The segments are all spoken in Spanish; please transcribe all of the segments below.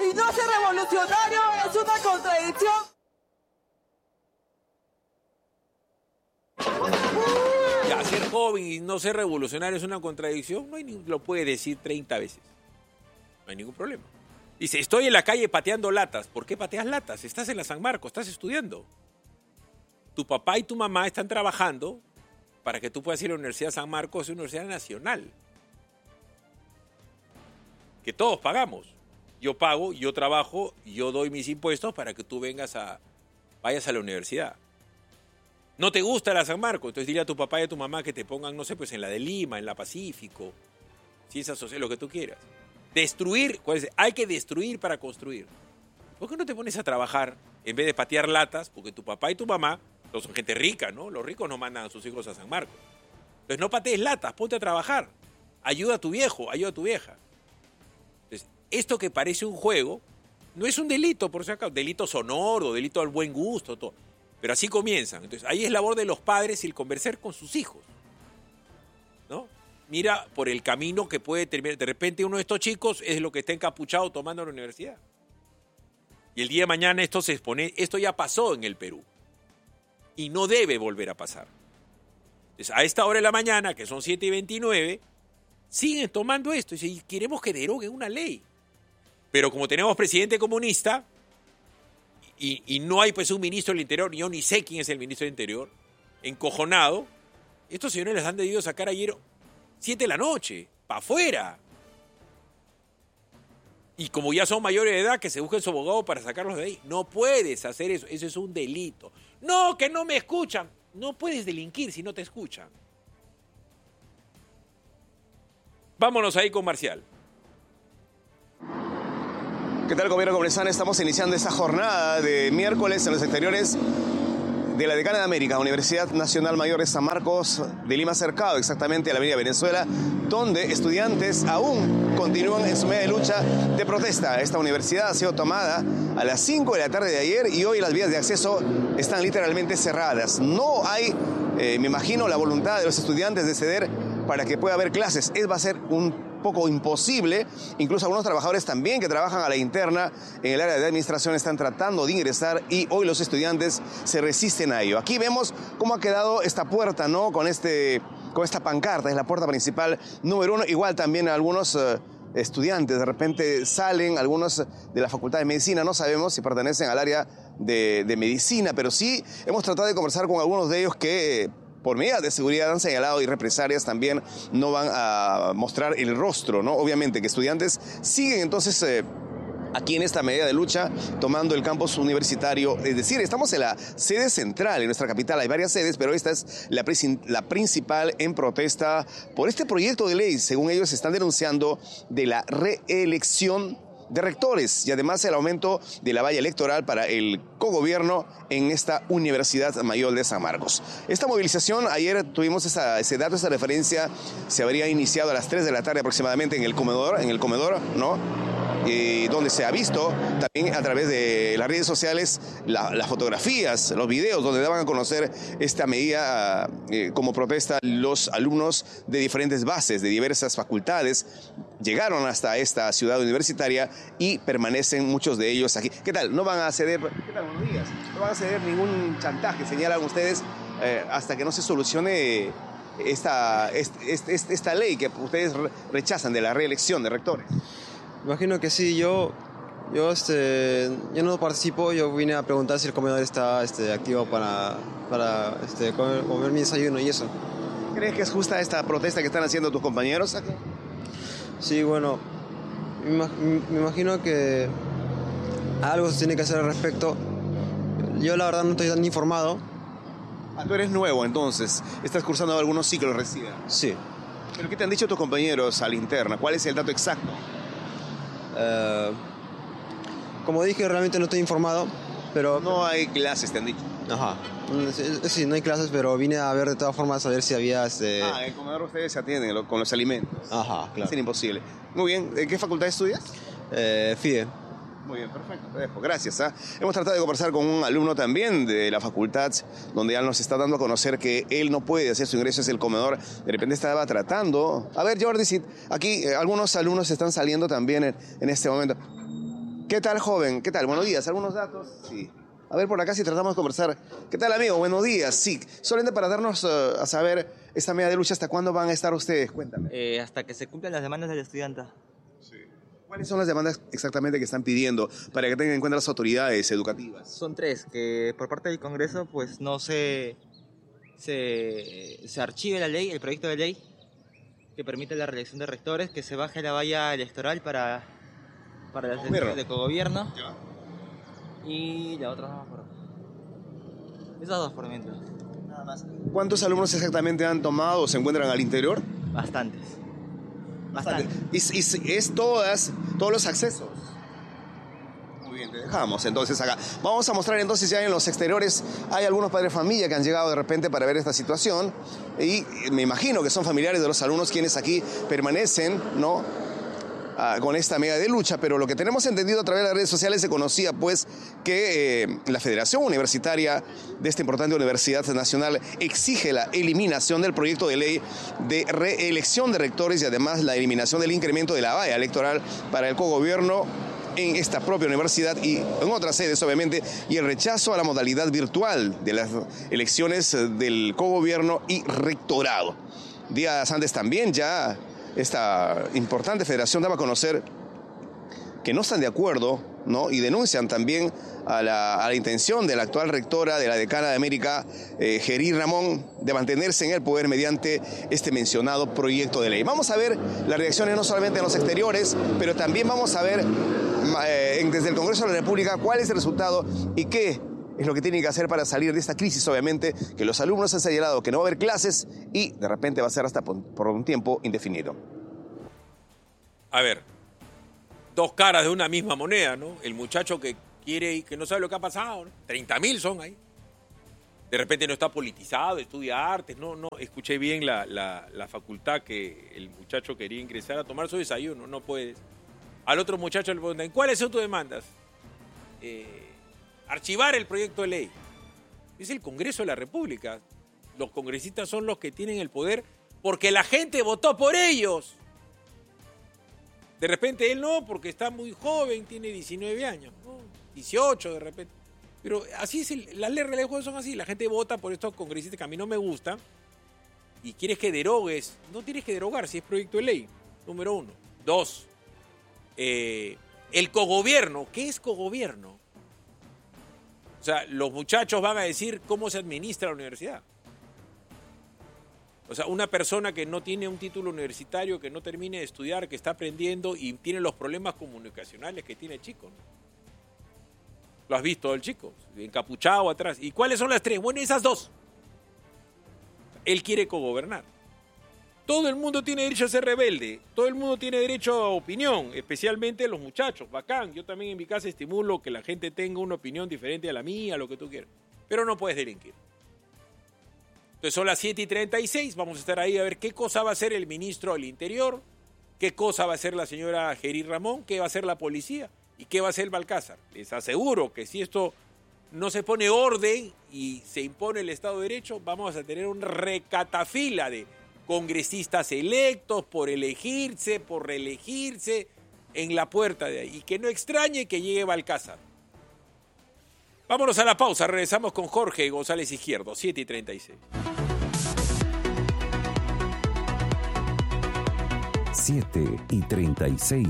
y no ser revolucionario es una contradicción. Ya, ser joven y no ser revolucionario es una contradicción. Lo puede decir 30 veces. No hay ningún problema. Dice, estoy en la calle pateando latas. ¿Por qué pateas latas? Estás en la San Marcos, estás estudiando. Tu papá y tu mamá están trabajando para que tú puedas ir a la Universidad San Marcos, es una universidad nacional. Que todos pagamos. Yo pago, yo trabajo, yo doy mis impuestos para que tú vayas a la universidad. ¿No te gusta la San Marcos? Entonces dile a tu papá y a tu mamá que te pongan, no sé, pues en la de Lima, en la Pacífico, ciencias sociales, lo que tú quieras. Destruir, hay que destruir para construir. ¿Por qué no te pones a trabajar en vez de patear latas? Porque tu papá y tu mamá no son gente rica, ¿no? Los ricos no mandan a sus hijos a San Marcos. Entonces no patees latas, ponte a trabajar. Ayuda a tu viejo, ayuda a tu vieja. Entonces, esto que parece un juego no es un delito, por si acaso. Delito sonoro, delito al buen gusto, todo. Pero así comienzan. Entonces, ahí es labor de los padres el conversar con sus hijos, ¿no? Mira por el camino que puede terminar. De repente uno de estos chicos es lo que está encapuchado tomando a la universidad. Y el día de mañana esto se expone. Esto ya pasó en el Perú. Y no debe volver a pasar. Entonces, a esta hora de la mañana, que son 7:29, siguen tomando esto. Y queremos que deroguen una ley. Pero como tenemos presidente comunista, y no hay pues un ministro del Interior, yo ni sé quién es el ministro del Interior, encojonado, estos señores les han debido sacar ayer 7 de la noche, para afuera. Y como ya son mayores de edad, que se busquen su abogado para sacarlos de ahí. No puedes hacer eso, eso es un delito. No, que no me escuchan. No puedes delinquir si no te escuchan. Vámonos ahí con Marcial. ¿Qué tal, gobierno congresano? Estamos iniciando esta jornada de miércoles en los exteriores de la Decana de América, Universidad Nacional Mayor de San Marcos de Lima Cercado, exactamente a la avenida Venezuela, donde estudiantes aún continúan en su media de lucha de protesta. Esta universidad ha sido tomada a las 5 de la tarde de ayer y hoy las vías de acceso están literalmente cerradas. No hay, me imagino, la voluntad de los estudiantes de ceder para que pueda haber clases. Va a ser un poco imposible. Incluso algunos trabajadores también que trabajan a la interna en el área de administración están tratando de ingresar y hoy los estudiantes se resisten a ello. Aquí vemos cómo ha quedado esta puerta, ¿no? Con esta pancarta, es la puerta principal número 1. Igual también algunos estudiantes de repente salen, algunos de la Facultad de Medicina, no sabemos si pertenecen al área de medicina, pero sí hemos tratado de conversar con algunos de ellos que por medidas de seguridad han señalado y represalias también no van a mostrar el rostro, ¿no? Obviamente que estudiantes siguen entonces aquí en esta medida de lucha tomando el campus universitario. Es decir, estamos en la sede central en nuestra capital. Hay varias sedes, pero esta es la principal en protesta por este proyecto de ley. Según ellos están denunciando de la reelección de rectores y además el aumento de la valla electoral para el cogobierno en esta Universidad Mayor de San Marcos. Esta movilización, ayer tuvimos ese dato, esa referencia, se habría iniciado a las 3 de la tarde aproximadamente en el comedor, ¿no? Donde se ha visto también a través de las redes sociales las fotografías, los videos donde daban a conocer esta medida como protesta. Los alumnos de diferentes bases, de diversas facultades, llegaron hasta esta ciudad universitaria y permanecen muchos de ellos aquí. ¿Qué tal? ¿No van a ceder? ¿Qué tal? Buenos días. ¿No van a ceder ningún chantaje, señalan ustedes, hasta que no se solucione esta ley que ustedes rechazan de la reelección de rectores? Imagino que sí. Yo no participo. Yo vine a preguntar si el comedor está activo para comer mi desayuno y eso. ¿Crees que es justa esta protesta que están haciendo tus compañeros aquí? Sí, bueno, me imagino que algo se tiene que hacer al respecto. Yo la verdad no estoy tan informado. Ah, tú eres nuevo entonces, estás cursando algunos ciclos recién. Sí. ¿Pero qué te han dicho tus compañeros a la interna? ¿Cuál es el dato exacto? Como dije, realmente no estoy informado, pero... No hay clases, te han dicho. Ajá. Sí, no hay clases, pero vine a ver de todas formas a ver si había... en el comedor ustedes se atienden con los alimentos. Ajá, claro. Es imposible. Muy bien, ¿en qué facultad estudias? FIDE. Muy bien, perfecto, te dejo. Gracias. Hemos tratado de conversar con un alumno también de la facultad, donde ya nos está dando a conocer que él no puede hacer su ingreso hacia el comedor. De repente estaba tratando... A ver, Jordi, si aquí algunos alumnos están saliendo también en este momento. ¿Qué tal, joven? ¿Qué tal? Buenos días. ¿Algunos datos? Sí. A ver, por acá si tratamos de conversar. ¿Qué tal, amigo? Buenos días. Sí, solamente para darnos a saber esta media de lucha, ¿hasta cuándo van a estar ustedes? Cuéntame. Hasta que se cumplan las demandas del estudiante. Sí. ¿Cuáles son las demandas exactamente que están pidiendo para que tengan en cuenta las autoridades educativas? Son 3, que por parte del Congreso pues no se archive la ley, el proyecto de ley que permite la reelección de rectores, que se baje la valla electoral para las elecciones de cogobierno. ¿Ya? Y la otra no me acuerdo. Esas 2 por mientras. Nada más. ¿Cuántos alumnos exactamente han tomado o se encuentran al interior? Bastantes. ¿Y es todos los accesos? Muy bien, te dejamos entonces acá. Vamos a mostrar entonces ya en los exteriores. Hay algunos padres de familia que han llegado de repente para ver esta situación. Y me imagino que son familiares de los alumnos quienes aquí permanecen, ¿no? Con esta media de lucha, pero lo que tenemos entendido a través de las redes sociales se conocía pues que la Federación Universitaria de esta importante Universidad Nacional exige la eliminación del proyecto de ley de reelección de rectores y además la eliminación del incremento de la valla electoral para el cogobierno en esta propia universidad y en otras sedes obviamente, y el rechazo a la modalidad virtual de las elecciones del cogobierno y rectorado. Días antes también ya esta importante federación daba a conocer que no están de acuerdo, ¿no? Y denuncian también a la intención de la actual rectora de la Decana de América, Gerí Ramón, de mantenerse en el poder mediante este mencionado proyecto de ley. Vamos a ver las reacciones no solamente en los exteriores, pero también vamos a ver desde el Congreso de la República cuál es el resultado y qué es lo que tienen que hacer para salir de esta crisis, obviamente, que los alumnos han señalado que no va a haber clases y de repente va a ser hasta por un tiempo indefinido. A ver, 2 caras de una misma moneda, ¿no? El muchacho que quiere y que no sabe lo que ha pasado, ¿no? 30.000 son ahí. De repente no está politizado, estudia artes, no, escuché bien la facultad que el muchacho quería ingresar a tomar su desayuno, no puedes. Al otro muchacho le preguntan, ¿cuáles son tus demandas? Archivar el proyecto de ley. Es el Congreso de la República. Los congresistas son los que tienen el poder porque la gente votó por ellos. De repente él no, porque está muy joven, tiene 19 años, ¿no? 18 de repente. Pero así es, las leyes de juego son así. La gente vota por estos congresistas que a mí no me gustan y quieres que derogues. No tienes que derogar si es proyecto de ley, número 1. 2, el cogobierno. ¿Qué es cogobierno? O sea, los muchachos van a decir cómo se administra la universidad. O sea, una persona que no tiene un título universitario, que no termine de estudiar, que está aprendiendo y tiene los problemas comunicacionales que tiene el chico, ¿no? Lo has visto el chico, encapuchado atrás. ¿Y cuáles son las 3? Bueno, esas 2. Él quiere cogobernar. Todo el mundo tiene derecho a ser rebelde, todo el mundo tiene derecho a opinión, especialmente los muchachos, bacán. Yo también en mi casa estimulo que la gente tenga una opinión diferente a la mía, lo que tú quieras. Pero no puedes delinquir. Entonces son las 7:36, vamos a estar ahí a ver qué cosa va a hacer el ministro del Interior, qué cosa va a hacer la señora Gerí Ramón, qué va a hacer la policía y qué va a hacer el Balcázar. Les aseguro que si esto no se pone orden y se impone el Estado de Derecho, vamos a tener un recatafila de congresistas electos por elegirse, por reelegirse en la puerta de ahí. Y que no extrañe que llegue Balcázar. Vámonos a la pausa, regresamos con Jorge González Izquierdo, 7:36. 7:36.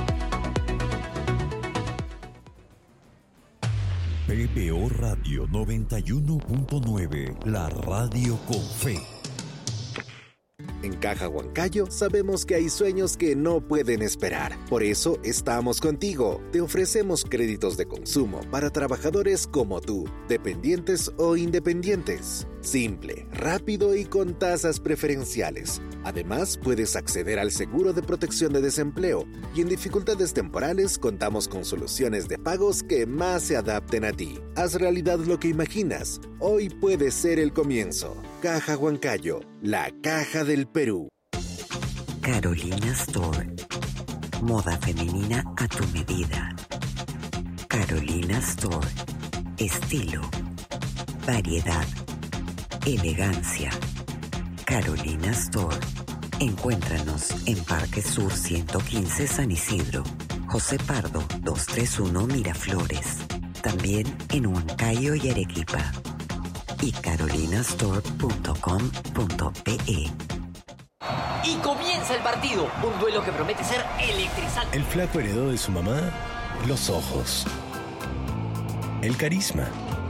PBO Radio 91.9, la radio con fe. En Caja Huancayo sabemos que hay sueños que no pueden esperar. Por eso estamos contigo. Te ofrecemos créditos de consumo para trabajadores como tú, dependientes o independientes. Simple, rápido y con tasas preferenciales. Además, puedes acceder al seguro de protección de desempleo y en dificultades temporales contamos con soluciones de pagos que más se adapten a ti. Haz realidad lo que imaginas. Hoy puede ser el comienzo. Caja Huancayo, la caja del Perú. Carolina Store. Moda femenina a tu medida. Carolina Store. Estilo, variedad, elegancia. Carolina Store. Encuéntranos en Parque Sur 115 San Isidro, José Pardo 231 Miraflores. También en Huancayo y Arequipa. Y carolinastore.com.pe. Y comienza el partido, un duelo que promete ser electrizante. El flaco heredó de su mamá los ojos, el carisma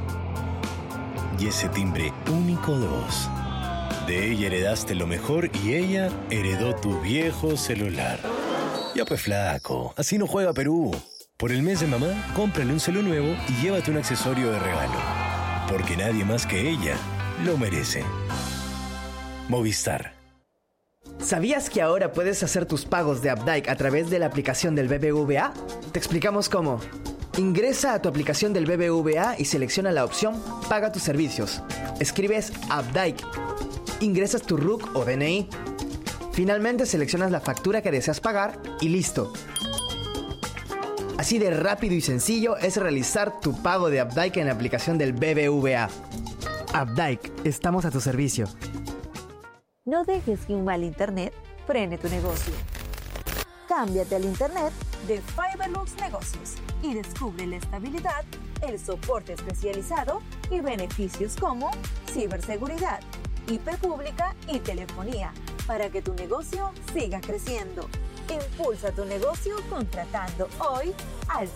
y ese timbre único de voz. De ella heredaste lo mejor y ella heredó tu viejo celular. Ya pues flaco, así no juega Perú. Por el mes de mamá, cómprale un celu nuevo y llévate un accesorio de regalo. Porque nadie más que ella lo merece. Movistar. ¿Sabías que ahora puedes hacer tus pagos de Updike a través de la aplicación del BBVA? Te explicamos cómo. Ingresa a tu aplicación del BBVA y selecciona la opción Paga tus servicios. Escribes Updike. Ingresas tu RUC o DNI. Finalmente seleccionas la factura que deseas pagar y listo. Así de rápido y sencillo es realizar tu pago de Updike en la aplicación del BBVA. Updike, estamos a tu servicio. No dejes que un mal internet frene tu negocio. Cámbiate al internet de Fiberlux Negocios y descubre la estabilidad, el soporte especializado y beneficios como ciberseguridad, IP pública y telefonía para que tu negocio siga creciendo. Impulsa tu negocio contratando hoy al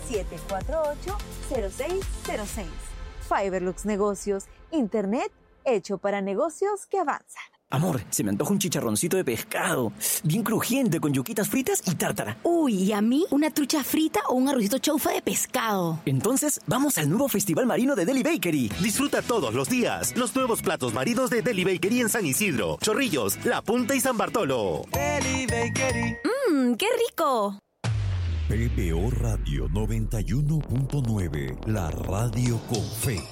748-0606. Fiberlux Negocios, internet hecho para negocios que avanzan. Amor, se me antoja un chicharroncito de pescado, bien crujiente, con yuquitas fritas y tártara. Uy, ¿y a mí? ¿Una trucha frita o un arrocito chaufa de pescado? Entonces, vamos al nuevo Festival Marino de Deli Bakery. Disfruta todos los días los nuevos platos marinos de Deli Bakery en San Isidro, Chorrillos, La Punta y San Bartolo. Deli Bakery. ¡Qué rico! PBO Radio 91.9, la radio con fe.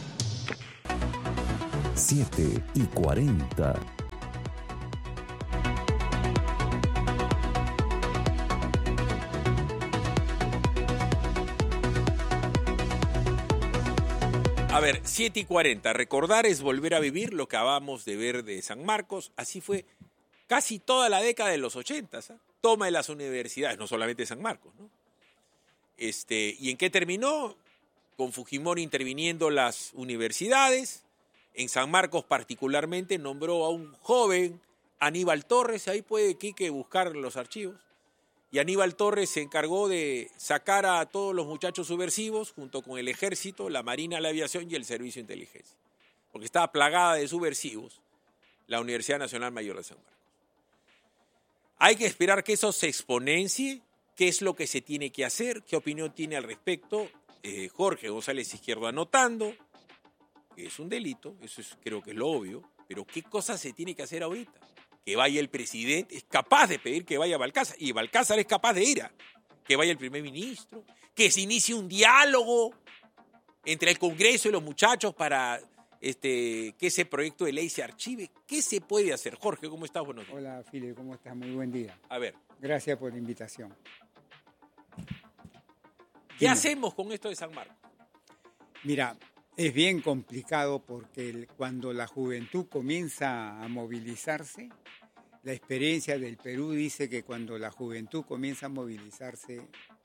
7:40. A ver, 7:40. Recordar es volver a vivir lo que acabamos de ver de San Marcos. Así fue casi toda la década de los 80. ¿eh? Toma de las universidades, no solamente San Marcos, ¿no? ¿Y en qué terminó? Con Fujimori interviniendo las universidades. En San Marcos particularmente nombró a un joven, Aníbal Torres, ahí puede Quique buscar los archivos, y Aníbal Torres se encargó de sacar a todos los muchachos subversivos, junto con el ejército, la marina, la aviación y el servicio de inteligencia, porque estaba plagada de subversivos la Universidad Nacional Mayor de San Marcos. Hay que esperar que eso se exponencie, qué es lo que se tiene que hacer, qué opinión tiene al respecto Jorge González Izquierdo anotando, que es un delito, eso creo que es lo obvio, pero ¿qué cosa se tiene que hacer ahorita? Que vaya el presidente, es capaz de pedir que vaya Balcázar, y Balcázar es capaz de ir que vaya el primer ministro, que se inicie un diálogo entre el Congreso y los muchachos para que ese proyecto de ley se archive. ¿Qué se puede hacer? Jorge, ¿cómo estás? Buenos días. Hola, Fili, ¿cómo estás? Muy buen día. A ver. Gracias por la invitación. ¿Qué hacemos con esto de San Marcos? Mira, es bien complicado porque cuando la juventud comienza a movilizarse, la experiencia del Perú dice que cuando la juventud comienza a movilizarse,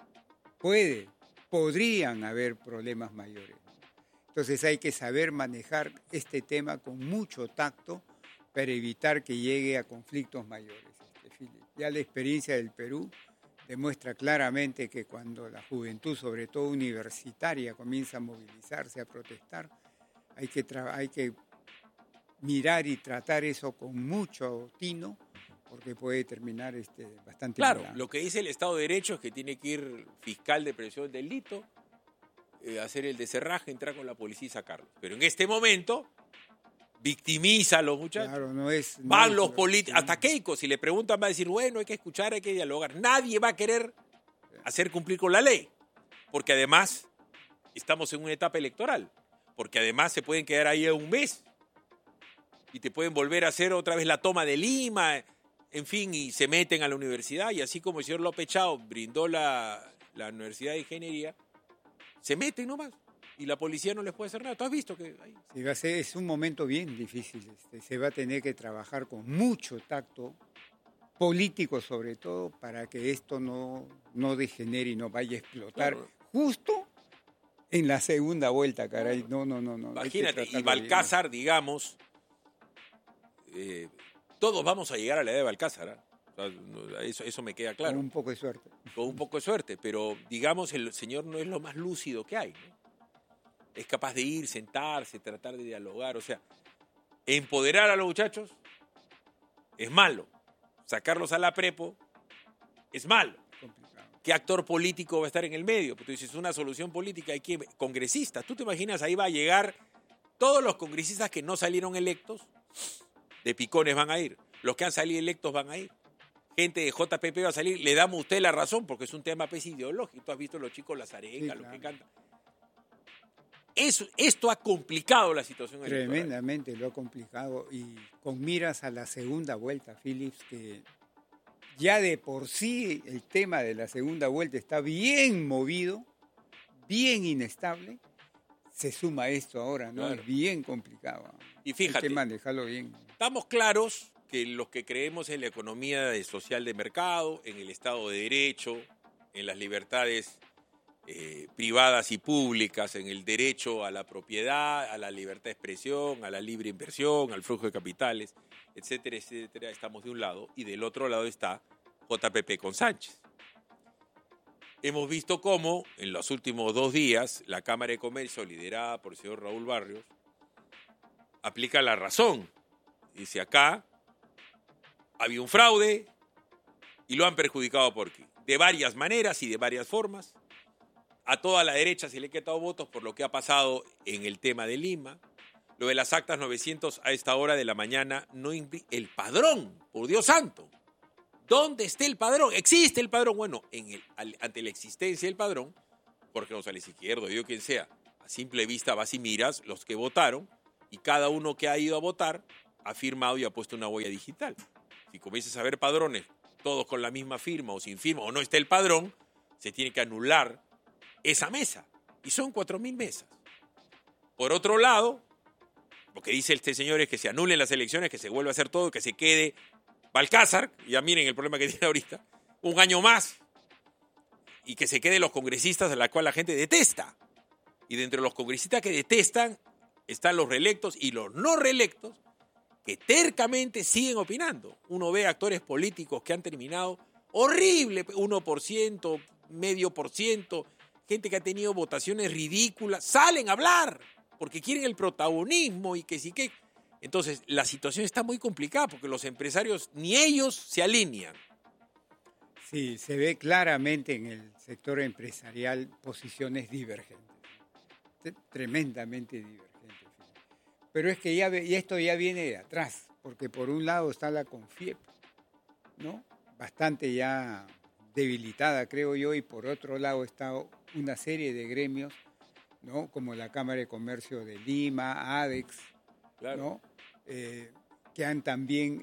podrían haber problemas mayores. Entonces hay que saber manejar este tema con mucho tacto para evitar que llegue a conflictos mayores. Ya la experiencia del Perú demuestra claramente que cuando la juventud, sobre todo universitaria, comienza a movilizarse, a protestar, hay que mirar y tratar eso con mucho tino, porque puede terminar bastante Claro, mal. lo que dice el Estado de Derecho es que tiene que ir fiscal de prevención del delito, hacer el deserraje, entrar con la policía y sacarlo. Pero en este momento victimiza a los muchachos. Claro, van los políticos, hasta Keiko, si le preguntan va a decir, bueno, hay que escuchar, hay que dialogar. Nadie va a querer hacer cumplir con la ley, porque además estamos en una etapa electoral, porque además se pueden quedar ahí un mes y te pueden volver a hacer otra vez la toma de Lima, en fin, y se meten a la universidad, y así como el señor López Chao brindó la Universidad de Ingeniería, se meten nomás. Y la policía no les puede hacer nada. ¿Tú has visto que hay? Sí, es un momento bien difícil. Se va a tener que trabajar con mucho tacto políticos sobre todo, para que esto no degenere y no vaya a explotar justo en la segunda vuelta, caray. No. Imagínate, y Balcázar, digamos, todos vamos a llegar a la edad de Balcázar, ¿eh? Eso me queda claro. Con un poco de suerte. Con un poco de suerte, pero digamos, el señor no es lo más lúcido que hay, ¿no? Es capaz de ir, sentarse, tratar de dialogar, o sea, empoderar a los muchachos es malo. Sacarlos a la prepo es malo. ¿Qué actor político va a estar en el medio? Porque tú dices, una solución política, hay que congresistas. ¿Tú te imaginas? Ahí va a llegar todos los congresistas que no salieron electos, de picones van a ir. Los que han salido electos van a ir. Gente de JPP va a salir. Le damos a usted la razón porque es un tema ideológico. Tú has visto los chicos, las arengas, sí, los que cantan. Esto ha complicado la situación electoral. Tremendamente lo ha complicado y con miras a la segunda vuelta, Philips, que ya de por sí el tema de la segunda vuelta está bien movido, bien inestable, se suma esto ahora, ¿no? Claro. Es bien complicado. Y fíjate, hay que manejarlo bien. Estamos claros que los que creemos en la economía social de mercado, en el Estado de Derecho, en las libertades privadas y públicas, en el derecho a la propiedad, a la libertad de expresión, a la libre inversión, al flujo de capitales, etcétera, etcétera, estamos de un lado, y del otro lado está JPP con Sánchez. Hemos visto cómo en los últimos 2 días la Cámara de Comercio, liderada por el señor Raúl Barrios, aplica la razón. Dice, acá había un fraude y lo han perjudicado por aquí, de varias maneras y de varias formas. A toda la derecha se le han quitado votos por lo que ha pasado en el tema de Lima. Lo de las actas 900 a esta hora de la mañana no implica el padrón, por Dios santo. ¿Dónde está el padrón? ¿Existe el padrón? Bueno, ante la existencia del padrón, Jorge González Izquierdo, yo quien sea, a simple vista vas y miras los que votaron y cada uno que ha ido a votar ha firmado y ha puesto una huella digital. Si comienzas a ver padrones, todos con la misma firma o sin firma, o no está el padrón, se tiene que anular esa mesa. Y son 4.000 mesas. Por otro lado, lo que dice este señor es que se anulen las elecciones, que se vuelva a hacer todo, que se quede Balcázar, ya miren el problema que tiene ahorita, un año más, y que se queden los congresistas a la cual la gente detesta. Y dentro de los congresistas que detestan están los reelectos y los no reelectos, que tercamente siguen opinando. Uno ve actores políticos que han terminado horrible, 1%, 0,5%, gente que ha tenido votaciones ridículas, salen a hablar porque quieren el protagonismo y que sí que... Entonces, la situación está muy complicada porque los empresarios, ni ellos se alinean. Sí, se ve claramente en el sector empresarial posiciones divergentes, tremendamente divergentes. Pero es que y esto ya viene de atrás, porque por un lado está la CONFIEP, ¿no? Bastante ya debilitada, creo yo, y por otro lado está una serie de gremios, ¿no? Como la Cámara de Comercio de Lima, ADEX, claro, ¿no? Que han también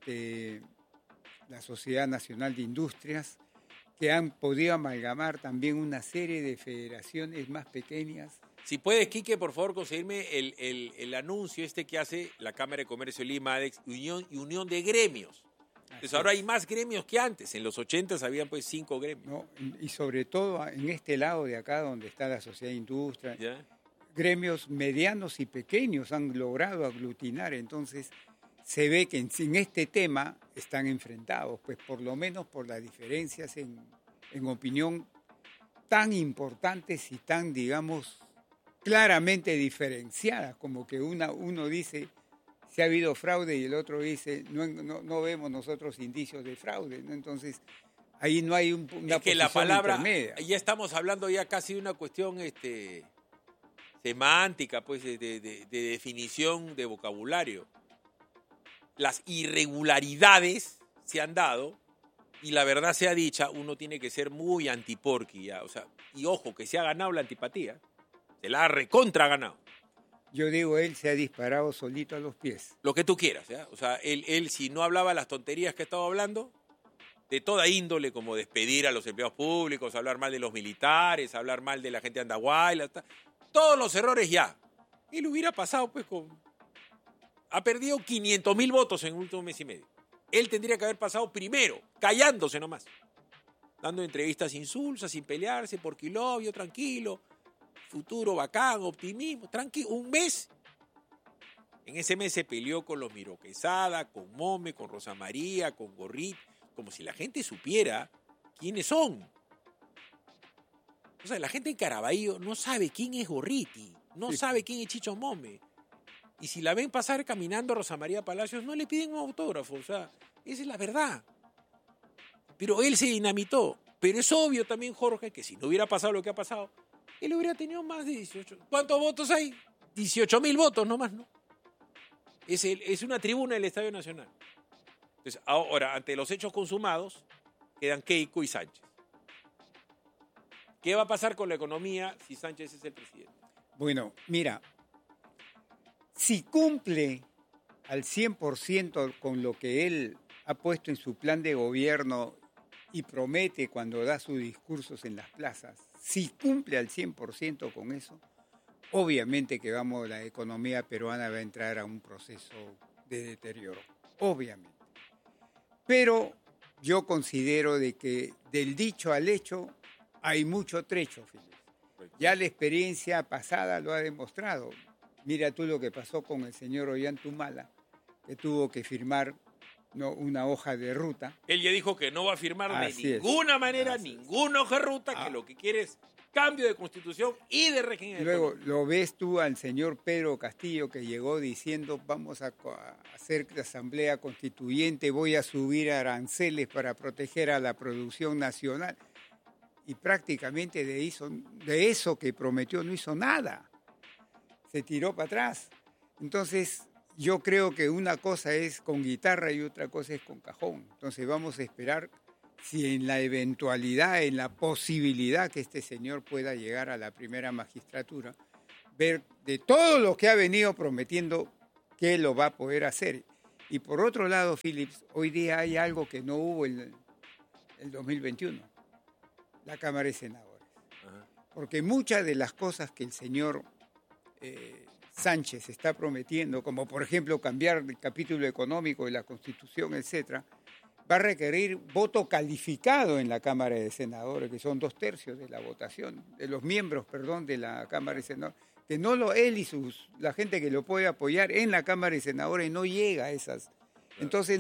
la Sociedad Nacional de Industrias, que han podido amalgamar también una serie de federaciones más pequeñas. Si puedes, Quique, por favor, conseguirme el anuncio que hace la Cámara de Comercio de Lima, ADEX, Unión de Gremios. Entonces ahora hay más gremios que antes. En los 80 habían pues 5 gremios. No, y sobre todo en este lado de acá donde está la Sociedad de Industria, ¿ya? Gremios medianos y pequeños han logrado aglutinar. Entonces se ve que en este tema están enfrentados, pues por lo menos por las diferencias en opinión tan importantes y tan, digamos, claramente diferenciadas, como que uno dice si ha habido fraude y el otro dice no vemos nosotros indicios de fraude, ¿no? Entonces ahí no hay una es que posición la palabra intermedia. Ya estamos hablando ya casi de una cuestión semántica, pues de definición de vocabulario. Las irregularidades se han dado y la verdad sea dicha, uno tiene que ser muy antiporqui, o sea, y ojo que se ha ganado la antipatía, se la ha recontra ganado. Yo digo, él se ha disparado solito a los pies. Lo que tú quieras, ¿ya? O sea, él si no hablaba las tonterías que estaba hablando, de toda índole, como despedir a los empleados públicos, hablar mal de los militares, hablar mal de la gente de Andahuayla, todos los errores ya. Él hubiera pasado, pues, ha perdido 500.000 votos en el último mes y medio. Él tendría que haber pasado primero, callándose nomás. Dando entrevistas insulsas, sin pelearse, por kilobio, tranquilo. Futuro bacán, optimismo, tranquilo. Un mes. En ese mes se peleó con los Miro Quesada, con Mome, con Rosa María, con Gorrit, como si la gente supiera quiénes son. O sea, la gente en Caraballo no sabe quién es Gorriti, no sabe quién es Chicho Mome. Y si la ven pasar caminando a Rosa María Palacios, no le piden un autógrafo. O sea, esa es la verdad. Pero él se dinamitó. Pero es obvio también, Jorge, que si no hubiera pasado lo que ha pasado, él hubiera tenido más de 18. ¿Cuántos votos hay? 18.000 votos nomás, ¿no? Es una tribuna del Estadio Nacional. Entonces, ahora, ante los hechos consumados, quedan Keiko y Sánchez. ¿Qué va a pasar con la economía si Sánchez es el presidente? Bueno, mira, si cumple al 100% con lo que él ha puesto en su plan de gobierno y promete cuando da sus discursos en las plazas, si cumple al 100% con eso, obviamente que la economía peruana va a entrar a un proceso de deterioro, obviamente. Pero yo considero de que del dicho al hecho hay mucho trecho, Felipe. Ya la experiencia pasada lo ha demostrado. Mira tú lo que pasó con el señor Ollantumala, que tuvo que firmar una hoja de ruta. Él ya dijo que no va a firmar de ninguna manera ninguna hoja de ruta, que lo que quiere es cambio de constitución y de régimen. Luego lo ves tú al señor Pedro Castillo, que llegó diciendo vamos a hacer la asamblea constituyente, voy a subir aranceles para proteger a la producción nacional. Y prácticamente de eso que prometió no hizo nada. Se tiró para atrás. Entonces, yo creo que una cosa es con guitarra y otra cosa es con cajón. Entonces, vamos a esperar si en la eventualidad, en la posibilidad que este señor pueda llegar a la primera magistratura, ver de todo lo que ha venido prometiendo que lo va a poder hacer. Y por otro lado, Philips, hoy día hay algo que no hubo en el 2021, la Cámara de Senadores. Porque muchas de las cosas que el señor Sánchez está prometiendo, como por ejemplo cambiar el capítulo económico de la Constitución, etcétera, va a requerir voto calificado en la Cámara de Senadores, que son 2/3 de la votación, de los miembros, de la Cámara de Senadores, que él y la gente que lo puede apoyar en la Cámara de Senadores no llega a esas. Entonces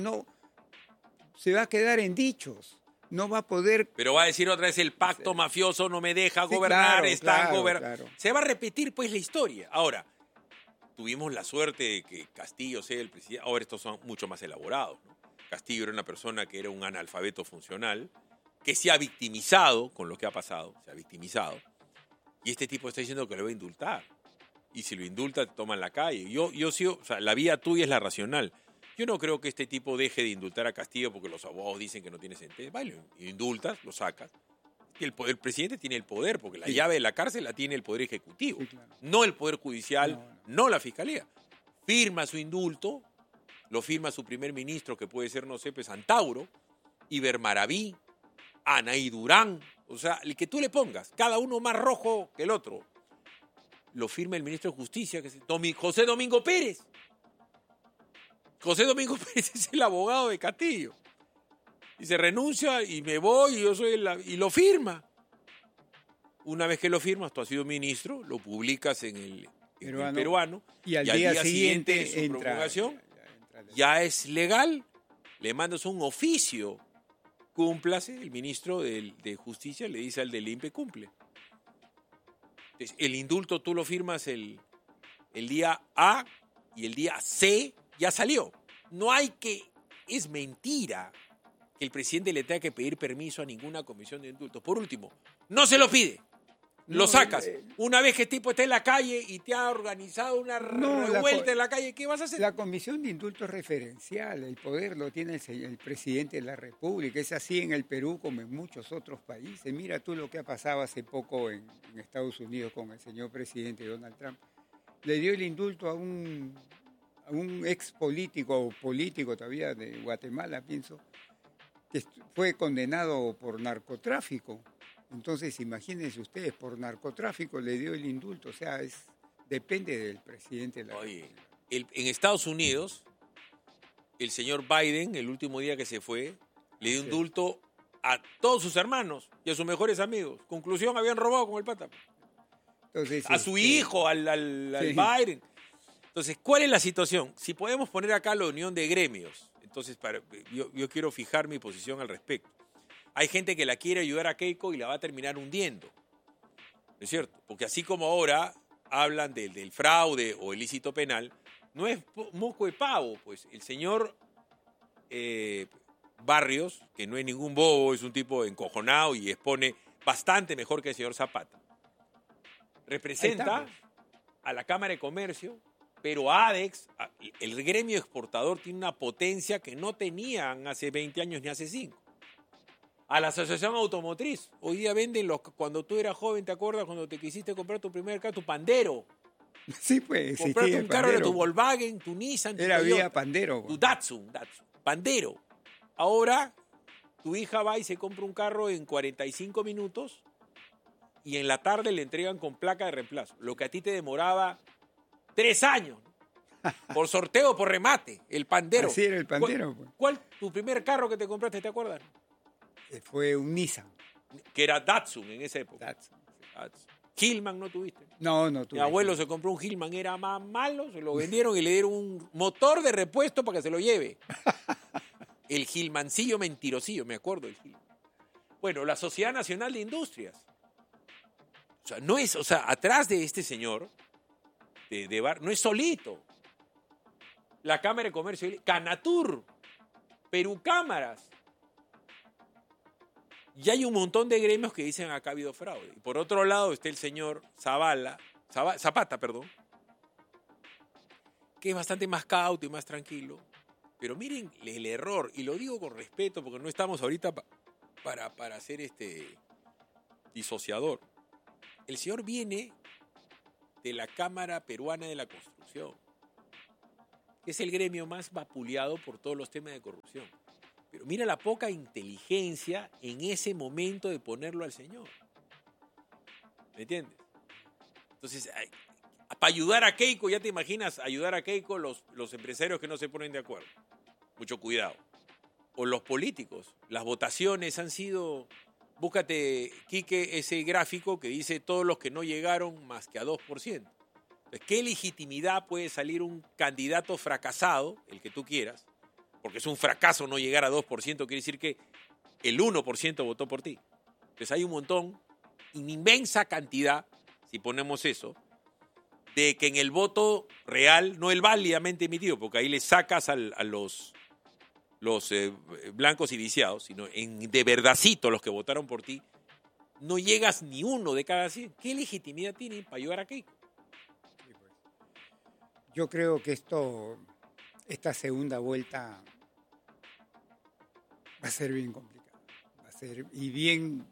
se va a quedar en dichos. No va a poder... Pero va a decir otra vez el pacto mafioso no me deja gobernar, claro. Se va a repetir pues la historia. Ahora, tuvimos la suerte de que Castillo sea el presidente. Ahora estos son mucho más elaborados, ¿no? Castillo era una persona que era un analfabeto funcional, que se ha victimizado con lo que ha pasado, se ha victimizado. Y este tipo está diciendo que lo va a indultar. Y si lo indulta, te toman la calle. Yo sí, o sea, la vía tuya es la racional. Yo no creo que este tipo deje de indultar a Castillo porque los abogados dicen que no tiene sentencia. Vale, indultas, lo sacas. Y el presidente tiene el poder, porque la llave de la cárcel la tiene el Poder Ejecutivo, no el Poder Judicial, no la Fiscalía. Firma su indulto, lo firma su primer ministro, que puede ser, no sé, pues Antauro, Iber Maraví, Anaí Durán, o sea, el que tú le pongas, cada uno más rojo que el otro. Lo firma el ministro de Justicia, que es José Domingo Pérez. José Domingo Pérez es el abogado de Castillo. Y se renuncia y me voy y lo firma. Una vez que lo firmas, tú has sido ministro, lo publicas en el peruano y al día siguiente de su promulgación ya es legal. Le mandas un oficio, cúmplase, el ministro de Justicia le dice al del INPE, cumple. Entonces, el indulto tú lo firmas el día A y el día C ya salió. Es mentira que el presidente le tenga que pedir permiso a ninguna comisión de indultos. Por último, no se lo pide. Lo sacas. Una vez que el tipo está en la calle y te ha organizado una revuelta en la calle, ¿qué vas a hacer? La comisión de indultos es referencial. El poder lo tiene el presidente de la República. Es así en el Perú como en muchos otros países. Mira tú lo que ha pasado hace poco en Estados Unidos con el señor presidente Donald Trump. Le dio el indulto a un ex político o político todavía de Guatemala, pienso, que fue condenado por narcotráfico. Entonces, imagínense ustedes, por narcotráfico le dio el indulto. O sea, depende del presidente de la República. En Estados Unidos, el señor Biden, el último día que se fue, le dio indulto a todos sus hermanos y a sus mejores amigos. Conclusión, habían robado con el pata. Entonces, a su hijo, al Biden. Entonces, ¿cuál es la situación? Si podemos poner acá la unión de gremios, entonces yo quiero fijar mi posición al respecto. Hay gente que la quiere ayudar a Keiko y la va a terminar hundiendo. ¿No es cierto? Porque así como ahora hablan del fraude o ilícito penal, no es moco de pavo, pues el señor Barrios, que no es ningún bobo, es un tipo encojonado y expone bastante mejor que el señor Zapata. Representa a la Cámara de Comercio, pero ADEX, el gremio exportador, tiene una potencia que no tenían hace 20 años ni hace 5. A la Asociación Automotriz, hoy día venden cuando tú eras joven, ¿te acuerdas? Cuando te quisiste comprar tu primer carro, tu Pandero. Sí, pues. Compraste un carro, era tu Volkswagen, tu Nissan, era vía Pandero. Tu Datsun, Pandero. Ahora, tu hija va y se compra un carro en 45 minutos y en la tarde le entregan con placa de reemplazo. Lo que a ti te demoraba 3 años. Por sorteo o por remate, el Pandero. Así era el Pandero. ¿Cuál tu primer carro que te compraste, te acuerdas? Fue un Nissan. Que era Datsun en esa época. Datsun. Hillman no tuviste. No tuve. Mi abuelo se compró un Hillman, era más malo, se lo vendieron y le dieron un motor de repuesto para que se lo lleve. El Hillmancillo mentirosillo, me acuerdo del Hillman. Bueno, la Sociedad Nacional de Industrias. Atrás de este señor, no es solito. La Cámara de Comercio, Canatur, Perú Cámaras. Y hay un montón de gremios que dicen acá ha habido fraude. Y por otro lado está el señor Zapata, que es bastante más cauto y más tranquilo. Pero miren el error, y lo digo con respeto porque no estamos ahorita para ser disociador. El señor viene de la Cámara Peruana de la Construcción, que es el gremio más vapuleado por todos los temas de corrupción. Pero mira la poca inteligencia en ese momento de ponerlo al señor. ¿Me entiendes? Entonces, para ayudar a Keiko, ya te imaginas, ayudar a Keiko los empresarios que no se ponen de acuerdo. Mucho cuidado. O los políticos. Las votaciones han sido... Búscate, Quique, ese gráfico que dice todos los que no llegaron más que a 2%. Entonces, ¿qué legitimidad puede salir un candidato fracasado, el que tú quieras? Porque es un fracaso no llegar a 2%, quiere decir que el 1% votó por ti. Entonces hay un montón, una inmensa cantidad, si ponemos eso, de que en el voto real, no el válidamente emitido, porque ahí le sacas a los blancos y viciados, sino de verdadcito los que votaron por ti, no llegas ni uno de cada 100. ¿Qué legitimidad tienen para ayudar a Keiko? Sí, pues. Yo creo que esta segunda vuelta va a ser bien complicada. Y bien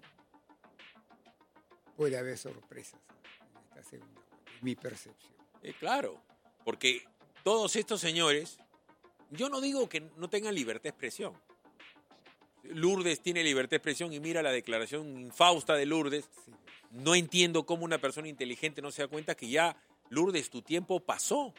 puede haber sorpresas en esta segunda vuelta. Es mi percepción. Claro, porque todos estos señores, yo no digo que no tengan libertad de expresión. Lourdes tiene libertad de expresión y mira la declaración infausta de Lourdes. Sí. No entiendo cómo una persona inteligente no se da cuenta que ya, Lourdes, tu tiempo pasó.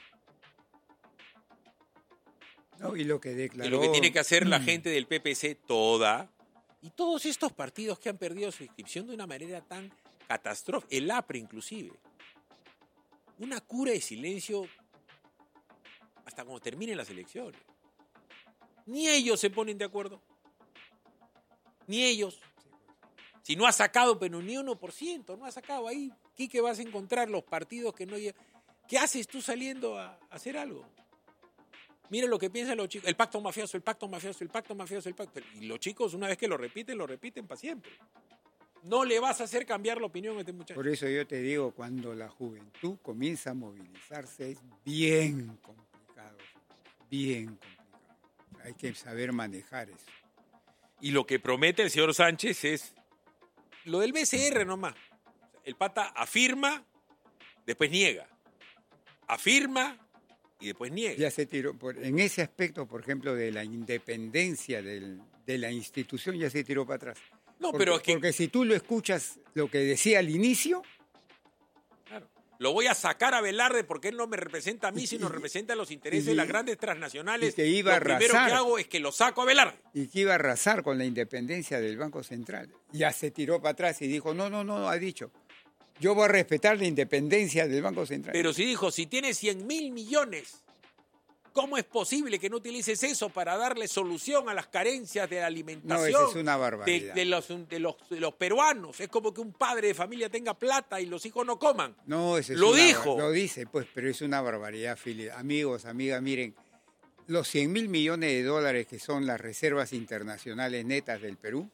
No, y lo que declaró... Y lo que tiene que hacer la gente del PPC toda, y todos estos partidos que han perdido su inscripción de una manera tan catastrófica, el APRE inclusive, una cura de silencio hasta cuando terminen las elecciones. Ni ellos se ponen de acuerdo. Ni ellos. Si no ha sacado, pero ni 1%, no ha sacado ahí. ¿Qué vas a encontrar los partidos que no llegan? ¿Qué haces tú saliendo a hacer algo? Mira lo que piensan los chicos. El pacto mafioso, el pacto mafioso, el pacto mafioso, el pacto. Y los chicos, una vez que lo repiten para siempre. No le vas a hacer cambiar la opinión a este muchacho. Por eso yo te digo, cuando la juventud comienza a movilizarse, es bien complicado. Bien complicado. Hay que saber manejar eso. Y lo que promete el señor Sánchez es lo del BCR nomás. El pata afirma, después niega. Afirma y después niega. Ya se tiró. En ese aspecto, por ejemplo, de la independencia de la institución, ya se tiró para atrás. No, pero es que... Porque si tú lo escuchas, lo que decía al inicio, claro. Lo voy a sacar a Velarde porque él no me representa a mí, sino representa los intereses de las grandes transnacionales. Y que iba lo primero que hago es que lo saco a Velarde. Y que iba a arrasar con la independencia del Banco Central. Ya se tiró para atrás y dijo, no, ha dicho, yo voy a respetar la independencia del Banco Central. Pero si dijo, si tienes 100.000 millones, ¿cómo es posible que no utilices eso para darle solución a las carencias de la alimentación? No, eso es una barbaridad. De los peruanos. Es como que un padre de familia tenga plata y los hijos no coman. No, eso es lo dijo. Lo dice, pues, pero es una barbaridad, Philip. Amigos, amigas, miren, los 100.000 millones de dólares que son las reservas internacionales netas del Perú,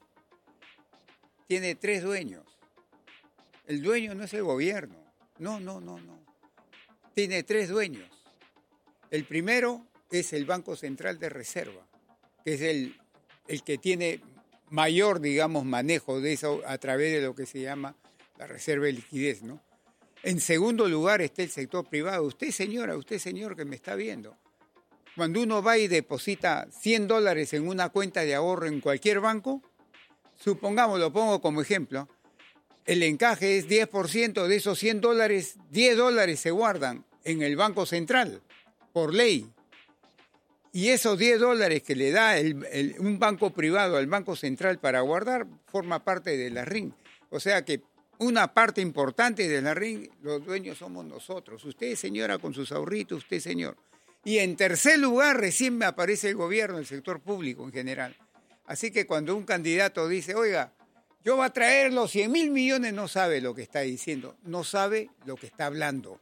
tiene 3 dueños. El dueño no es el gobierno. No. Tiene 3 dueños. El primero es el Banco Central de Reserva, que es el que tiene mayor, digamos, manejo de eso a través de lo que se llama la reserva de liquidez, ¿no? En segundo lugar está el sector privado. Usted, señora, usted, señor, que me está viendo. Cuando uno va y deposita $100 en una cuenta de ahorro en cualquier banco, supongamos, lo pongo como ejemplo, el encaje es 10% de esos $100, $10 se guardan en el Banco Central, por ley. Y esos $10 que le da un banco privado al Banco Central para guardar, forma parte de la RIN. O sea que una parte importante de la RIN, los dueños somos nosotros. Usted, señora, con sus ahorritos, usted, señor. Y en tercer lugar, recién me aparece el gobierno, el sector público en general. Así que cuando un candidato dice, oiga, yo voy a traer los 100.000 millones, no sabe lo que está diciendo, no sabe lo que está hablando.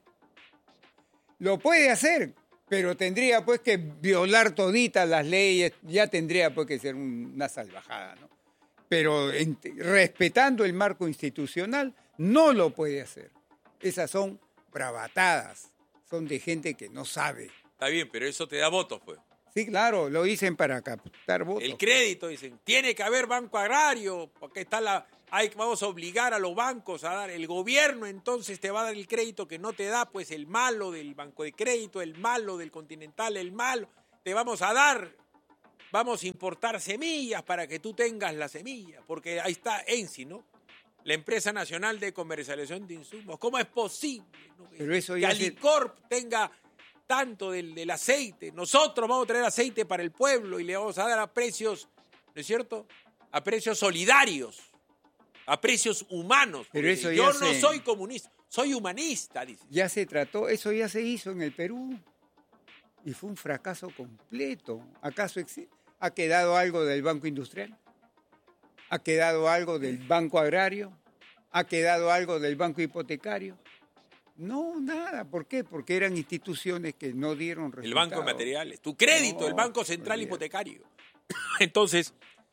Lo puede hacer, pero tendría pues que violar toditas las leyes, ya tendría pues que ser una salvajada, ¿no? Pero respetando el marco institucional, no lo puede hacer. Esas son bravatadas, son de gente que no sabe. Está bien, pero eso te da votos, pues. Sí, claro, lo dicen para captar votos. El crédito, dicen, tiene que haber banco agrario, porque vamos a obligar a los bancos a dar. El gobierno entonces te va a dar el crédito que no te da, pues el malo del banco de crédito, el malo del Continental, el malo. Te vamos a dar, vamos a importar semillas para que tú tengas la semilla, porque ahí está ENSI, ¿no? La Empresa Nacional de Comercialización de Insumos. ¿Cómo es posible, ¿no? Pero eso que ya Alicorp tenga tanto del aceite? Nosotros vamos a traer aceite para el pueblo y le vamos a dar a precios, ¿no es cierto?, a precios solidarios, a precios humanos. Pero eso yo no soy comunista, soy humanista, dice. Ya se trató, eso ya se hizo en el Perú y fue un fracaso completo. ¿Acaso ha quedado algo del Banco Industrial? ¿Ha quedado algo del Banco Agrario? ¿Ha quedado algo del Banco Hipotecario? No, nada. ¿Por qué? Porque eran instituciones que no dieron resultados. El Banco de Materiales, tu crédito, el Banco Central Hipotecario. Entonces,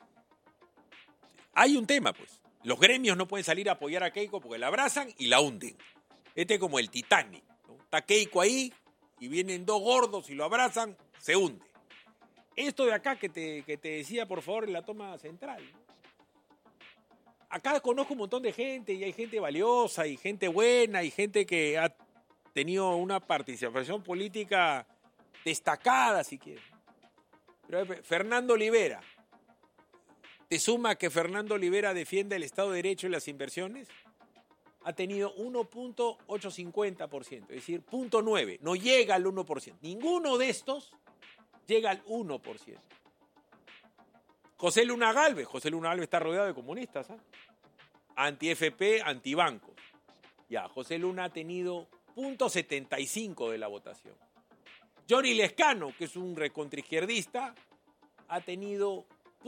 hay un tema, pues. Los gremios no pueden salir a apoyar a Keiko porque la abrazan y la hunden. Este es como el Titanic, ¿no? Está Keiko ahí y vienen 2 gordos y lo abrazan, se hunde. Esto de acá que te decía, por favor, en la toma central, ¿no? Acá conozco un montón de gente y hay gente valiosa y gente buena y gente que ha tenido una participación política destacada, si quieres. Pero Fernando Olivera, ¿te suma que Fernando Olivera defiende el Estado de Derecho y las inversiones? Ha tenido 1.850%, es decir, 0.9%, no llega al 1%. Ninguno de estos llega al 1%. José Luna Gálvez está rodeado de comunistas, ¿eh? Anti-FP, antibanco. Ya, José Luna ha tenido 0.75% de la votación. Johnny Lescano, que es un recontraizquierdista, ha tenido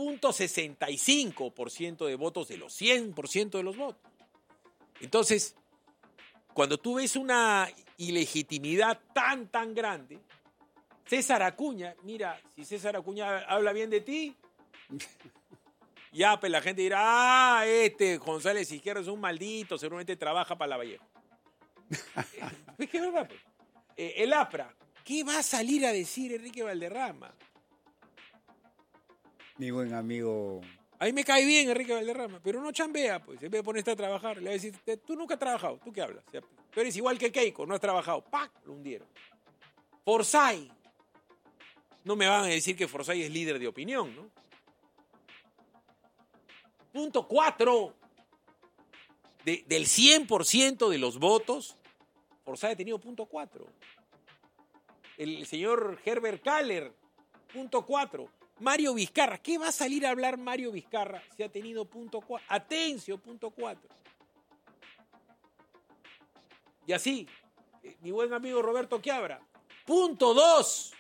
0.65% de votos de los 100% de los votos. Entonces, cuando tú ves una ilegitimidad tan grande, César Acuña, mira, si César Acuña habla bien de ti, ya pues la gente dirá, González Izquierdo es un maldito, seguramente trabaja para Lavallejo. Es que es verdad, pues. El APRA, ¿qué va a salir a decir Enrique Valderrama? Mi buen amigo. A mí me cae bien Enrique Valderrama, pero no chambea, pues. En vez de ponerte a trabajar, le va a decir, tú nunca has trabajado, ¿tú qué hablas? O sea, tú eres igual que Keiko, no has trabajado. ¡Pac! Lo hundieron. Forsyth. No me van a decir que Forsyth es líder de opinión, ¿no? 0.4 del 100% de los votos, Orsay ha tenido 0.4. El señor Herbert Kaller, 0.4. Mario Vizcarra, ¿qué va a salir a hablar Mario Vizcarra si ha tenido 0.4? Atencio, 0.4. Y así, mi buen amigo Roberto Quiabra, 0.2.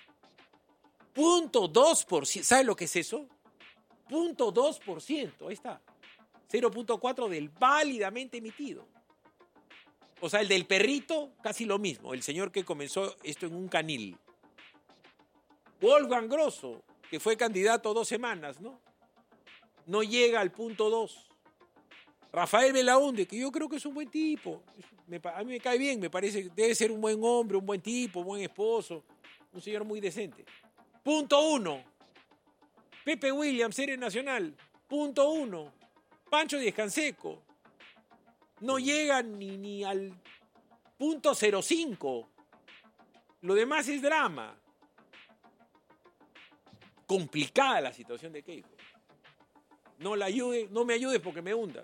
0.2%. ¿Sabe lo que es eso? 0.2%. Ahí está. 0.4 del válidamente emitido. O sea, el del perrito, casi lo mismo. El señor que comenzó esto en un canil. Wolfgang Grosso, que fue candidato 2 semanas, ¿no? No llega al 0.2. Rafael Belaunde, que yo creo que es un buen tipo. A mí me cae bien, me parece que debe ser un buen hombre, un buen tipo, un buen esposo, un señor muy decente. 0.1. Pepe Williams, Héroe Nacional, 0.1. Pancho Díez Canseco, no llega ni al 0.05. Lo demás es drama. Complicada la situación de Keiko. No me ayudes porque me hundas.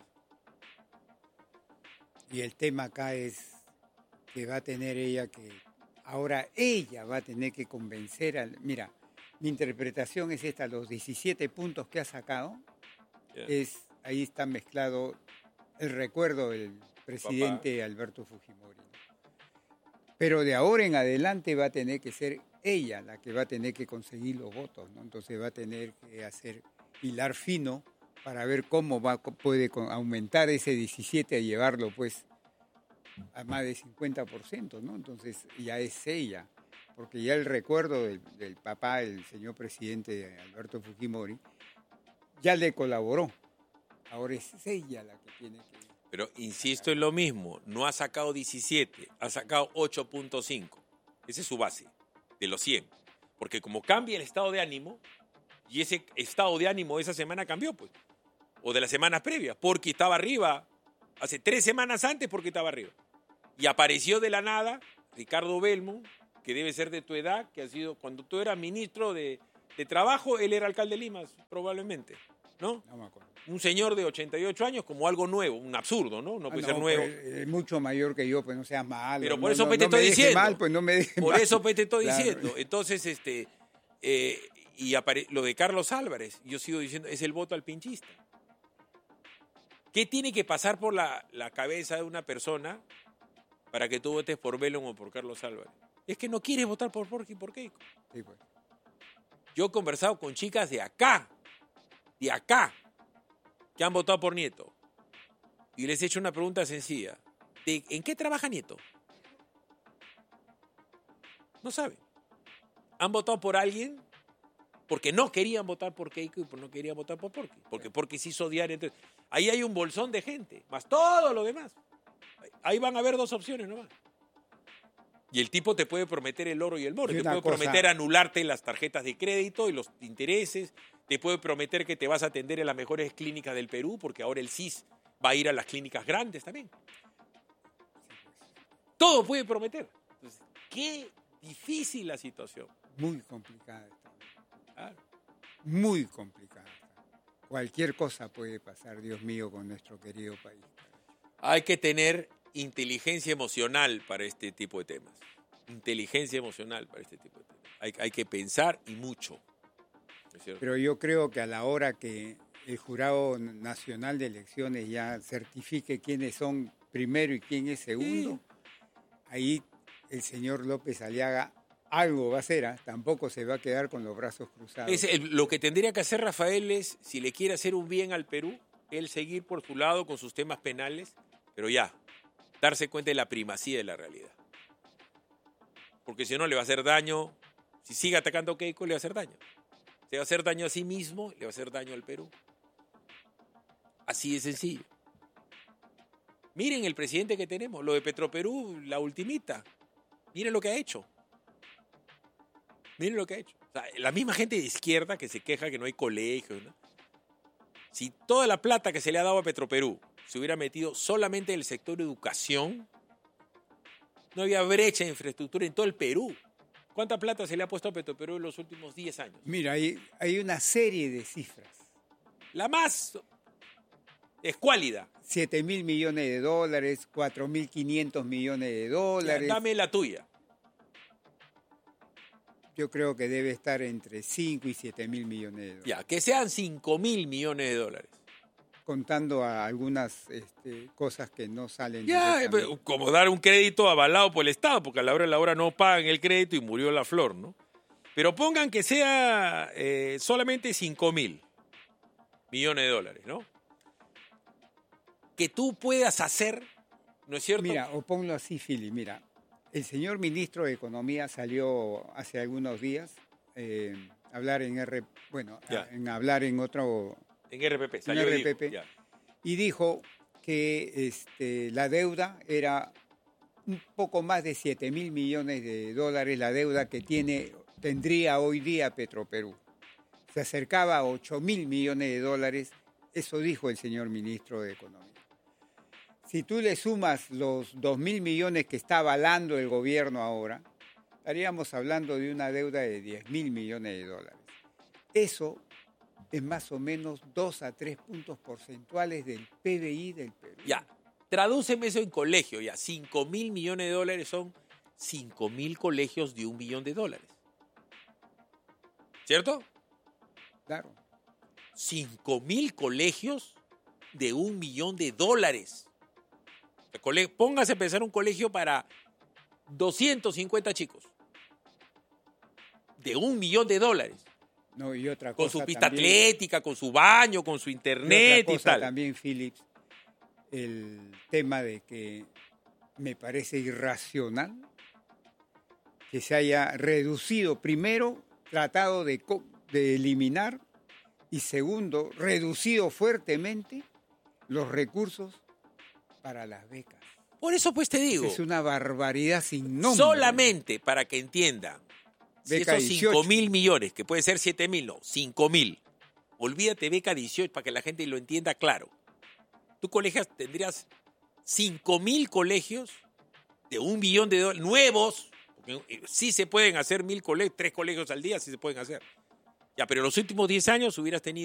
Y el tema acá es que va a tener ella que... Ahora ella va a tener que convencer al... Mira, mi interpretación es esta, los 17 puntos que ha sacado, ahí está mezclado el recuerdo del presidente Alberto Fujimori. Pero de ahora en adelante va a tener que ser ella la que va a tener que conseguir los votos, ¿no? Entonces va a tener que hilar fino para ver cómo puede aumentar ese 17 a llevarlo pues a más de 50%, ¿no? Entonces ya es ella, porque ya el recuerdo del papá, el señor presidente Alberto Fujimori, ya le colaboró. Ahora es ella la que tiene que... Pero insisto en lo mismo, no ha sacado 17, ha sacado 8.5. Esa es su base, de los 100. Porque como cambia el estado de ánimo, y ese estado de ánimo esa semana cambió, pues. O de las semanas previas, porque estaba arriba, hace 3 semanas antes porque estaba arriba. Y apareció de la nada Ricardo Belmo, que debe ser de tu edad, que ha sido, cuando tú eras ministro de Trabajo, él era alcalde de Lima, probablemente, ¿no? No me acuerdo. Un señor de 88 años como algo nuevo, un absurdo, ¿no? No puede ser nuevo. Es mucho mayor que yo, pues no seas malo. Pero por eso te estoy diciendo. Mal, pues no me dejes por mal. eso te estoy Claro. diciendo. Entonces, lo de Carlos Álvarez, yo sigo diciendo, es el voto al pinchista. ¿Qué tiene que pasar por la cabeza de una persona para que tú votes por Belón o por Carlos Álvarez? Es que no quieres votar por Jorge y por Keiko. Sí, pues. Yo he conversado con chicas de acá, que han votado por Nieto. Y les he hecho una pregunta sencilla. ¿En qué trabaja Nieto? No saben. Han votado por alguien porque no querían votar por Keiko y no querían votar por Porky. Porque Porky se hizo odiar. Entonces, ahí hay un bolsón de gente, más todo lo demás. Ahí van a haber 2 opciones nomás. Y el tipo te puede prometer el oro y el moro. Te puede prometer anularte las tarjetas de crédito y los intereses. Te puede prometer que te vas a atender en las mejores clínicas del Perú, porque ahora el CIS va a ir a las clínicas grandes también. Todo puede prometer. Entonces, qué difícil la situación. Muy complicada está. Claro. Muy complicada está. Cualquier cosa puede pasar, Dios mío, con nuestro querido país. Hay que tener inteligencia emocional para este tipo de temas. Inteligencia emocional para este tipo de temas. Hay que pensar y mucho. Pero yo creo que a la hora que el Jurado Nacional de Elecciones ya certifique quiénes son primero y quién es segundo, ahí el señor López Aliaga algo va a hacer, tampoco se va a quedar con los brazos cruzados. Lo que tendría que hacer Rafael es, si le quiere hacer un bien al Perú, él seguir por su lado con sus temas penales, pero ya, darse cuenta de la primacía de la realidad. Porque si no le va a hacer daño, si sigue atacando a Keiko, le va a hacer daño. Se va a hacer daño a sí mismo, le va a hacer daño al Perú. Así de sencillo. Miren el presidente que tenemos, lo de Petroperú, la ultimita. Miren lo que ha hecho. Miren lo que ha hecho. O sea, la misma gente de izquierda que se queja que no hay colegios, ¿no? Si toda la plata que se le ha dado a Petroperú se hubiera metido solamente en el sector educación, no había brecha de infraestructura en todo el Perú. ¿Cuánta plata se le ha puesto a Petroperú en los últimos 10 años? Mira, hay una serie de cifras. La más Escuálida. 7.000 millones de dólares, 4.500 millones de dólares. Ya, dame la tuya. Yo creo que debe estar entre 5 y 7.000 millones de dólares. Ya, que sean 5.000 millones de dólares. Contando a algunas cosas que no salen. Ya, como dar un crédito avalado por el Estado, porque a la hora no pagan el crédito y murió la flor, ¿no? Pero pongan que sea solamente 5.000 millones de dólares, ¿no? Que tú puedas hacer, ¿no es cierto? Mira, o ponlo así, Fili, mira. El señor ministro de Economía salió hace algunos días a hablar en hablar en otro... En RPP, salió en RPP, y dijo que la deuda era un poco más de 7.000 millones de dólares, la deuda que tendría hoy día Petroperú. Se acercaba a 8.000 millones de dólares, eso dijo el señor ministro de Economía. Si tú le sumas los 2.000 millones que está avalando el gobierno ahora, estaríamos hablando de una deuda de 10.000 millones de dólares. Eso es más o menos 2 a 3 puntos porcentuales del PBI del Perú. Ya, tradúceme eso en colegio, ya. 5.000 millones de dólares son 5.000 colegios de $1 billón. ¿Cierto? Claro. 5.000 colegios de $1 millón. Póngase a pensar un colegio para 250 chicos. De $1 millón. No, y otra con cosa su pista también, atlética, con su baño, con su internet y tal. También, Philips, el tema de que me parece irracional que se haya reducido, primero, tratado de eliminar, y segundo, reducido fuertemente los recursos para las becas. Por eso pues te digo. Es una barbaridad sin nombre. Solamente para que entiendan. Si Beca esos 18. 5.000 millones, que puede ser 7.000, no, 5.000. Olvídate beca 18 para que la gente lo entienda claro. Tú tendrías 5.000 colegios de $1 billón nuevos, porque sí se pueden hacer 3 colegios al día, sí se pueden hacer. Ya, pero en los últimos 10 años hubieras tenido